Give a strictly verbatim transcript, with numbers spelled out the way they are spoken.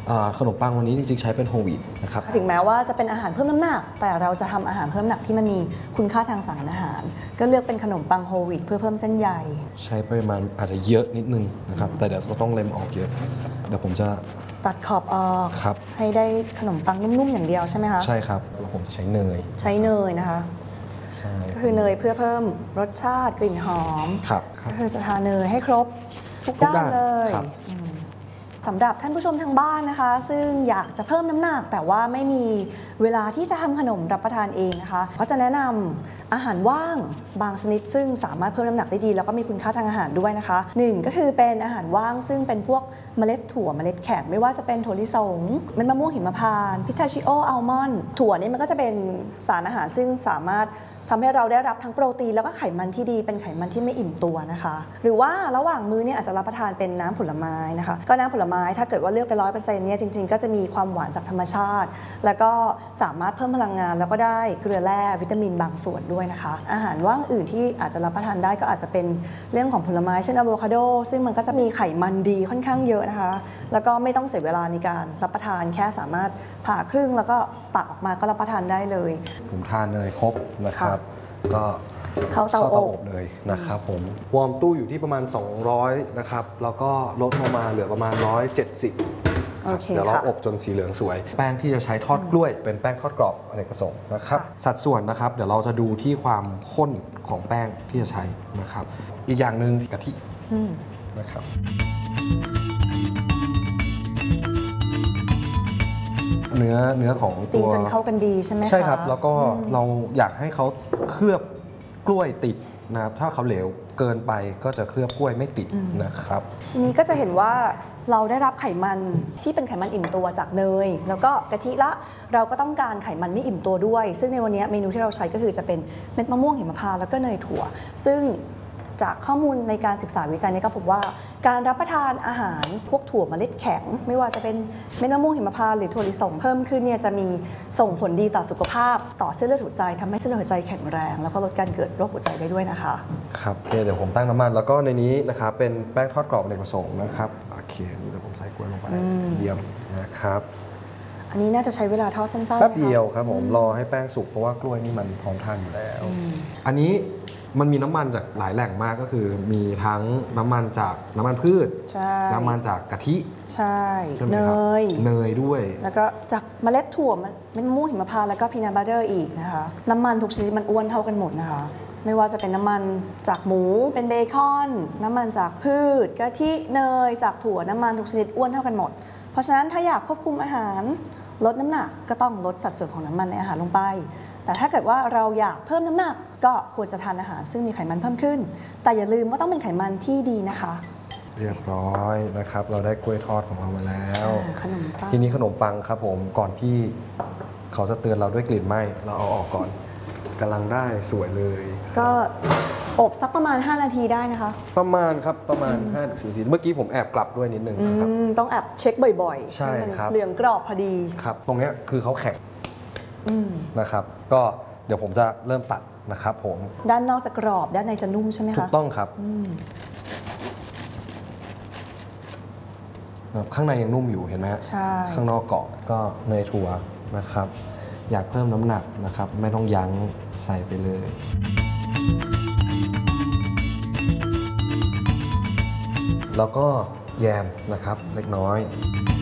ขนมปังวันนี้จริงๆใช้เป็นโฮลวีตนะครับถึงแม้ว่าจะเป็นอาหารเพิ่มน้ำหนักแต่เราจะทำอาหารเพิ่มน้ำหนักที่มันมีคุณค่าทางสารอาหารก็เลือกเป็นขนมปังโฮลวีตเพื่อเพิ่มเส้นใยใช้ปริมาณอาจจะเยอะนิดนึงนะครับแต่เดี๋ยวเราต้องเล็มออกเยอะเดี๋ยวผมจะตัดขอบออกให้ได้ขนมปังนุ่มๆอย่างเดียวใช่ไหมคะใช่ครับแล้วผมจะใช้เนยใช้เนยนะคะก็คือเนยเพื่อเพิ่มรสชาติกลิ่นหอมก็คือจะทาเนยให้ครบทุกด้านเลยสำหรับท่านผู้ชมทางบ้านนะคะซึ่งอยากจะเพิ่มน้ำหนักแต่ว่าไม่มีเวลาที่จะทำขนมรับประทานเองนะคะก็จะแนะนำอาหารว่างบางชนิดซึ่งสามารถเพิ่มน้ำหนักได้ดีแล้วก็มีคุณค่าทางอาหารด้วยนะคะหนึ่งก็คือเป็นอาหารว่างซึ่งเป็นพวกเมล็ดถั่วเมล็ดแข็งไม่ว่าจะเป็นถั่วลิสงเม็ดมะม่วงหิมพานต์พิทาชิโออัลมอนด์ถั่วนี่มันก็จะเป็นสารอาหารซึ่งสามารถทำให้เราได้รับทั้งโปรตีนแล้วก็ไขมันที่ดีเป็นไขมันที่ไม่อิ่มตัวนะคะหรือว่าระหว่างมื้อเนี่ยอาจจะรับประทานเป็นน้ำผลไม้นะคะก็น้ำผลไม้ถ้าเกิดว่าเลือกไปร้อยเปอร์เซ็นต์เนี่ยจริงๆก็จะมีความหวานจากธรรมชาติแล้วก็สามารถเพิ่มพลังงานแล้วก็ได้เกลือแร่วิตามินบางส่วนด้วยนะคะอาหารว่างอื่นที่อาจจะรับประทานได้ก็อาจจะเป็นเรื่องของผลไม้เช่นอะโวคาโดซึ่งมันก็จะมีไขมันดีค่อนข้างเยอะนะคะแล้วก็ไม่ต้องเสียเวลาในการรับประทานแค่สามารถผ่าครึ่งแล้วก็ตักออกมาก็รับประทานได้เลยผมทานเนยครบนะครับก็เข้าเตาอบเลยนะครับผมวอร์มตู้อยู่ที่ประมาณสองร้อยนะครับแล้วก็ลดลงมาเหลือประมาณหนึ่งร้อยเจ็ดสิบเดี๋ยวเราอบจนสีเหลืองสวยแป้งที่จะใช้ทอดกล้วยเป็นแป้งทอดกรอบอเนกประสงค์นะครับสัดส่วนนะครับเดี๋ยวเราจะดูที่ความข้นของแป้งที่จะใช้นะครับอีกอย่างหนึ่งกะทินะครับเนื้อเนื้อของตัวตีจนเข้ากันดีใช่ไหมคะใช่ครับแล้วก็เราอยากให้เขาเคลือบกล้วยติดนะครับถ้าเขาเหลวเกินไปก็จะเคลือบกล้วยไม่ติดนะครับนี้ก็จะเห็นว่าเราได้รับไขมันที่เป็นไขมันอิ่มตัวจากเนยแล้วก็กะทิละเราก็ต้องการไขมันไม่อิ่มตัวด้วยซึ่งในวันนี้เมนูที่เราใช้ก็คือจะเป็นเม็ดมะม่วงหิมพานต์แล้วก็เนยถั่วซึ่งจากข้อมูลในการศึกษาวิจัยนี้ก็พบว่าการรับประทานอาหารพวกถั่วเมล็ดแข็งไม่ว่าจะเป็นเม็ดมะม่วงหิมพานต์หรือถั่วลิสงเพิ่มขึ้นเนี่ยจะมีส่งผลดีต่อสุขภาพต่อเส้นเลือดหัวใจทำให้เส้นเลือดหัวใจแข็งแรงแล้วก็ลดการเกิดโรคหัวใจได้ด้วยนะคะครับโอเคเดี๋ยวผมตั้งน้ำมันแล้วก็ในนี้นะครับเป็นแป้งทอดกรอบอเนกประสงค์นะครับโอเคนี่เดี๋ยวผมใส่กล้วยลงไปเยี่ยมนะครับอันนี้น่าจะใช้เวลาทอดสั้นๆแป๊บเดียวครับผมรอให้แป้งสุกเพราะว่ากล้วยนี่มันพร้อมทานอยู่แล้วอันนี้มันมีน้ำมันจากหลายแหล่งมากก็คือมีทั้งน้ำมันจากน้ำมันพืชน้ำมันจากกะทิใช่เนยเนยด้วยแล้วก็จากเมล็ดถั่วเม็ดมะม่วงหิมพานต์แล้วก็พีนัทบัตเตอร์อีกนะคะน้ำมันทุกชนิดมันอ้วนเท่ากันหมดนะคะไม่ว่าจะเป็นน้ำมันจากหมูเป็นเบคอนน้ำมันจากพืชกะทิเนยจากถั่วน้ำมันทุกชนิดอ้วนเท่ากันหมดเพราะฉะนั้นถ้าอยากควบคุมอาหารลดน้ำหนักก็ต้องลดสัดส่วนของน้ำมันในอาหารลงไปแต่ถ้าเกิดว่าเราอยากเพิ่มน้ำหนักก็ควรจะทานอาหารซึ่งมีไขมันเพิ่มขึ้นแต่อย่าลืมว่าต้องเป็นไขมันที่ดีนะคะเรียบร้อยนะครับเราได้กล้วยทอดของเรามาแล้วขนมปังทีนี้ขนมปังครับผมก่อนที่เขาจะเตือนเราด้วยกลิ่นไหม้เราเอาออกก่อนกำลังได้สวยเลยก็อบสักประมาณห้านาทีได้นะคะประมาณครับประมาณ ห้าถึงสิบ นาทีเมื่อกี้ผมแอบกลับด้วยนิดนึงครับต้องแอบเช็คบ่อยๆใช่ครับเหลืองกรอบพอดีครับตรงนี้คือเขาแข็งนะครับก็เดี๋ยวผมจะเริ่มตัดนะครับผมด้านนอกจะกรอบด้านในจะนุ่มใช่ไหมคะถูกต้องครับข้างในยังนุ่มอยู่เห็นไหมฮะใช่ข้างนอกเกาะก็เนยถั่วนะครับอยากเพิ่มน้ำหนักนะครับไม่ต้องยั้งใส่ไปเลยแล้วก็แยมนะครับเล็กน้อย